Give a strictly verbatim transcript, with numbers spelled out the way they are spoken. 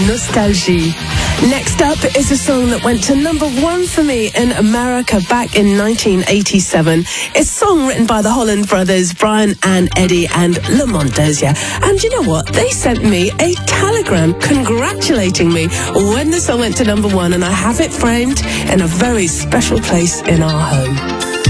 Nostalgie. Next up is a song that went to number one for me in America back in nineteen eighty-seven. It's a song written by the Holland brothers, Brian and Eddie and Lamont Dozier. And you know what? They sent me a telegram congratulating me when the song went to number one, and I have it framed in a very special place in our home.